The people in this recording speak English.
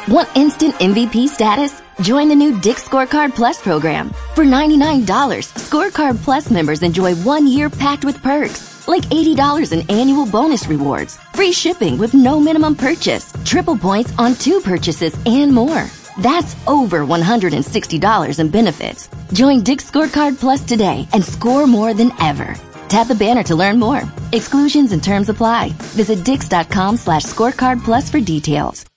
Want instant MVP status? Join the new Dick's Scorecard Plus program. For $99, Scorecard Plus members enjoy 1 year packed with perks, like $80 in annual bonus rewards, free shipping with no minimum purchase, triple points on 2 purchases, and more. That's over $160 in benefits. Join Dick's Scorecard Plus today and score more than ever. Tap the banner to learn more. Exclusions and terms apply. Visit dix.com/scorecard plus for details.